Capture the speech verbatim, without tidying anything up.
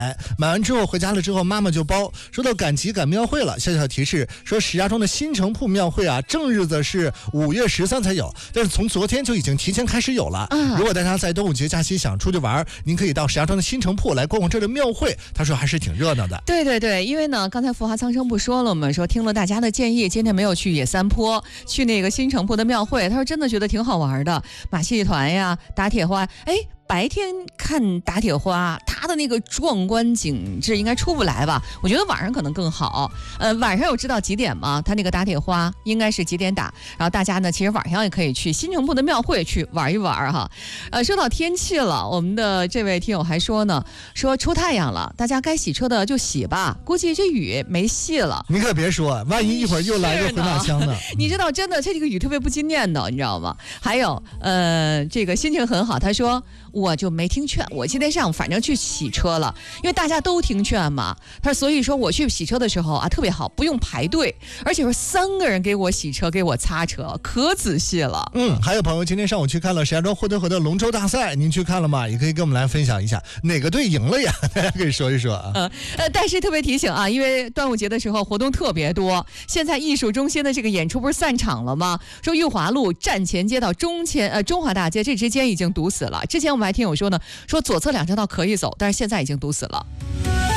买完之后回家了之后，妈妈就包。说到赶集赶庙会了，小小提示说，石家庄的新城铺庙会啊，正日子是五月十三才有，但是从昨天就已经提前开始有了。嗯、如果大家在端午节假期想出去玩，您可以到石家庄的新城铺来逛逛这儿的庙会，他说还是挺热闹的。 对对对，因为呢，刚才福华苍生不说了，我们说听了大家的建议，今天没有去野三坡，去那个新城铺的庙会，他说真的觉得挺好玩的，马戏团呀，打铁花，哎。白天看打铁花，它的那个壮观景致应该出不来吧？我觉得晚上可能更好。呃，晚上有知道几点吗？它那个打铁花应该是几点打？然后大家呢，其实晚上也可以去新城铺的庙会去玩一玩哈。呃，说到天气了，我们的这位听友还说呢，说出太阳了，大家该洗车的就洗吧，估计这雨没戏了。 你可别说，万一一会儿又来个回马枪呢？ 你知道，真的这个雨特别不经念叨，你知道吗？还有，呃，这个心情很好，他说。我就没听劝，我今天上午反正去洗车了，因为大家都听劝嘛。他说，所以说我去洗车的时候啊，特别好，不用排队，而且说三个人给我洗车，给我擦车，可仔细了。 嗯，还有朋友今天上午去看了石家庄霍德河的龙舟大赛，您去看了吗？也可以跟我们来分享一下哪个队赢了呀？大家可以说一说啊。 呃呃，但是特别提醒啊，因为端午节的时候活动特别多，现在艺术中心的这个演出不是散场了吗？说裕华路站前街到中前呃中华大街这之间已经堵死了。之前我们还听友说呢，说左侧两车道可以走，但是现在已经堵死了。